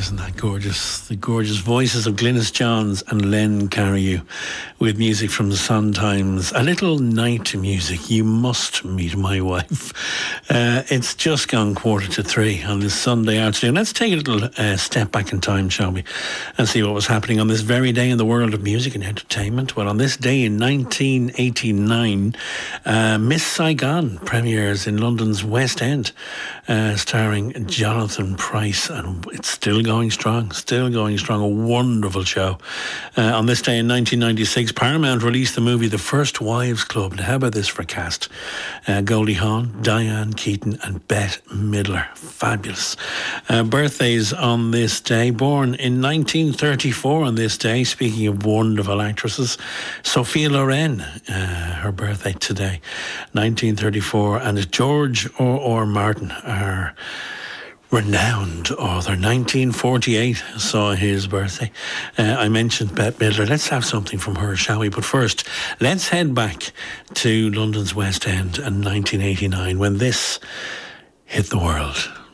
isn't that gorgeous? The gorgeous voices of Glynis Johns and Len Carreyrou with music from the Sun Times. A little night music. You must meet my wife. It's just gone 2:45 on this Sunday afternoon. Let's take a little step back in time, shall we? And see what was happening on this very day in the world of music and entertainment. Well, on this day in 1989, Miss Saigon premieres in London's West End, starring Jonathan Pryce, and it's still going strong, a wonderful show. On this day in 1996, Paramount released the movie The First Wives Club. Now, how about this for a cast? Goldie Hawn, Diane Keaton and Bette Midler. Fabulous. Birthdays on this day. Born in 1934 on this day, speaking of wonderful actresses, Sophia Loren, her birthday today, 1934, and George R.R. Martin, our renowned author, 1948 saw his birthday. I mentioned Bette Midler. Let's have something from her, shall we? But first, let's head back to London's West End in 1989 when this hit the world.